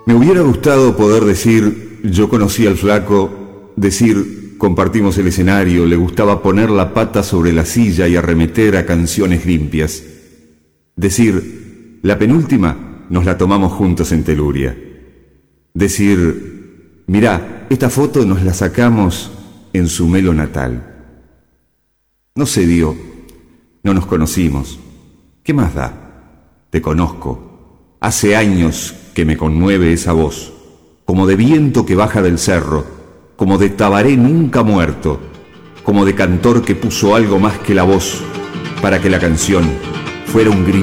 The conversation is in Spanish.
Me hubiera gustado poder decir, yo conocí al flaco, decir, compartimos el escenario, le gustaba poner la pata sobre la silla y arremeter a canciones limpias. Decir, la penúltima nos la tomamos juntos en Teluria. Decir, mirá, esta foto nos la sacamos en su Melo natal. No se dio, no nos conocimos. ¿Qué más da? Te conozco. Hace años que me conmueve esa voz, como de viento que baja del cerro, como de tabaré nunca muerto, como de cantor que puso algo más que la voz para que la canción fuera un grito